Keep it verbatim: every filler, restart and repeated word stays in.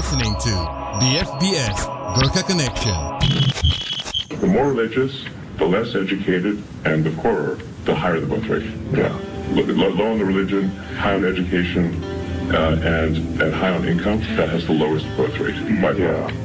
listening to the F B S Gurkha Connection. The more religious, the less educated, and the poorer, the higher the birth rate. Yeah. Low, low on the religion, high on education, uh, and, and high on income, that has the lowest birth rate. By far. Yeah.